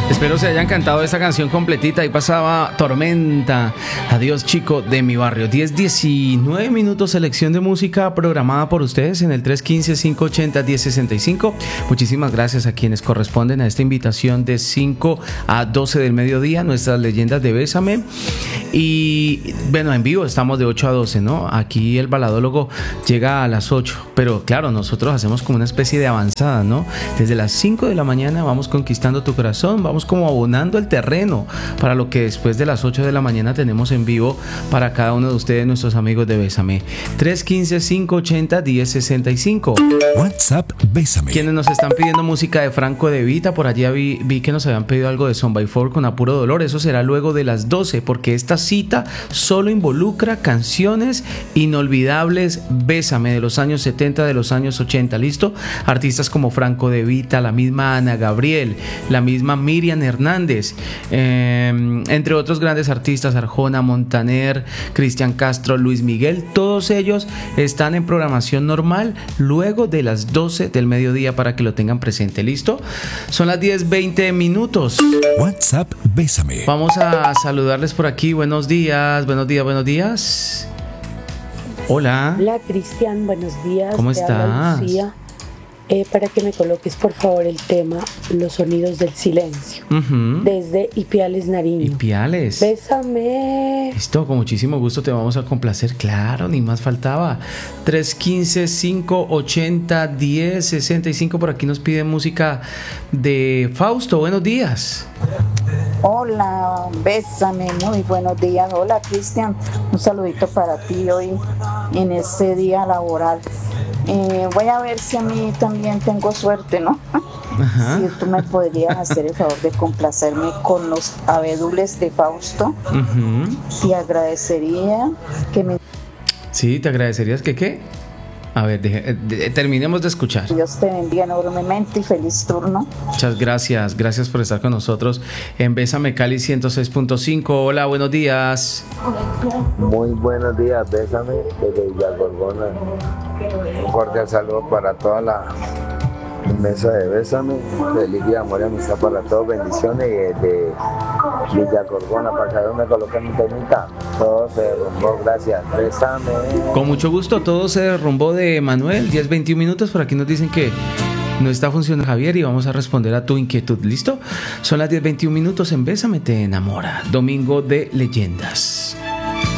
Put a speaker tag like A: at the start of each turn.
A: Espero se hayan cantado esta canción completita. Ahí pasaba Tormenta, Adiós Chico de mi barrio. 10:19 minutos, selección de música programada por ustedes en el 315-580-1065. Muchísimas gracias a quienes corresponden a esta invitación de 5 a 12 del mediodía, nuestras leyendas de Bésame. Y bueno, en vivo estamos de 8 a 12, ¿no? Aquí el baladólogo llega a las 8, pero claro, nosotros hacemos como una especie de avanzada, ¿no? Desde las 5 de la mañana vamos conquistando tu corazón, vamos como abonando el terreno para lo que después de las 8 de la mañana tenemos en vivo para cada uno de ustedes, nuestros amigos de Bésame. 315-580-1065.
B: WhatsApp Bésame.
A: Quienes nos están pidiendo música de Franco De Vita, por allá vi que nos habían pedido algo de Son by Four con Apuro Dolor. Eso será luego de las 12, porque esta cita solo involucra canciones inolvidables Bésame de los años 70, de los años 80, ¿listo? Artistas como Franco De Vita, la misma Ana Gabriel, la misma Miriam Hernández, entre otros grandes artistas, Arjona, Montaner, Cristian Castro, Luis Miguel, todos ellos están en programación normal luego de las 12 del mediodía para que lo tengan presente, ¿listo? Son las 10:20 minutos.
B: WhatsApp Bésame.
A: Vamos a saludarles por aquí. Buenos días, buenos días, buenos días. Hola.
C: Hola Cristian, buenos días.
A: ¿Cómo
C: Te habla
A: estás?
C: Lucía. Para que me coloques por favor el tema Los sonidos del silencio, desde Ipiales, Nariño.
A: Ipiales.
C: Bésame.
A: Listo, con muchísimo gusto te vamos a complacer, claro, ni más faltaba. 315-580-1065, por aquí nos piden música de Fausto. Buenos días.
D: Hola, Bésame, muy buenos días. Hola Cristian, un saludito para ti hoy en este día laboral. Voy a ver si a mí también tengo suerte, ¿no?
A: Ajá.
D: Si tú me podrías hacer el favor de complacerme con los abedules de Fausto. Te agradecería que me...
A: Sí, te agradecerías que ¿qué? A ver, terminemos de escuchar.
D: Dios te bendiga enormemente y feliz turno.
A: Muchas gracias, gracias por estar con nosotros en Bésame Cali 106.5. Hola, buenos días.
E: Muy buenos días, Bésame, desde Villa Gorgona. Un cordial saludo para toda la mesa de Bésame. Feliz día, amor y amistad para todos, bendiciones. Y desde Villa Gorgona, para que me coloquen mi temita. Todo se derrumbó, gracias. Bésame.
A: Con mucho gusto, todo se derrumbó de Manuel. 10:21 minutos, por aquí nos dicen que no está funcionando Javier y vamos a responder a tu inquietud, ¿listo? Son las 10:21 minutos en Bésame te enamora, domingo de leyendas.